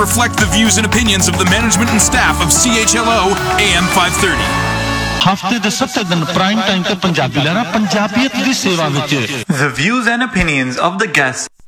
reflect the views and opinions of the management and staff of CHLO AM 530. ਹਫਤੇ ਦੇ 7 ਦਿਨ prime time ਤੇ ਪੰਜਾਬੀ ਲੈਣਾ ਪੰਜਾਬੀਅਤ ਦੀ ਸੇਵਾ ਵਿੱਚ The views and opinions of the guests